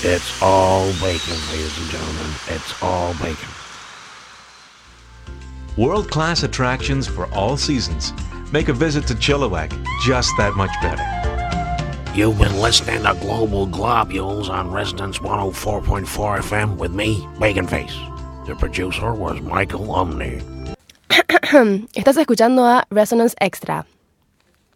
It's all bacon, ladies and gentlemen. It's all bacon. World-class attractions for all seasons make a visit to Chilliwack just that much better. You've been listening to Global Globules on Resonance 104.4 FM with me, Bacon Face. The producer was Michael Umney. Estás escuchando a Resonance Extra.